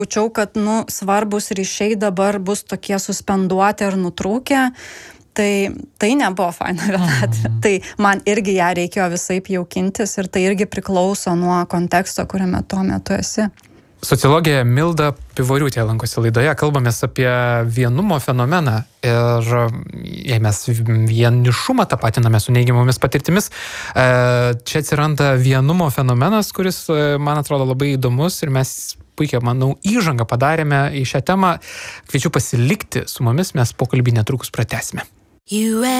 Jaučiau, kad svarbus ryšiai dabar bus tokie suspenduoti ar nutrūkę, tai nebuvo faina vienatvė. Tai man irgi ją reikėjo visaip jaukintis ir tai irgi priklauso nuo konteksto, kuriame tuo metu esi. Sociologė Milda Pivoriūtė lankosi laidoje, kalbamės apie vienumo fenomeną ir jei mes vienišumą tapatiname su neigiamomis patirtimis, čia atsiranda vienumo fenomenas, kuris man atrodo labai įdomus ir mes puikiai, manau, įžangą padarėme į šią temą. Kviečiu pasilikti su mumis, mes pokalbį netrukus pratęsime.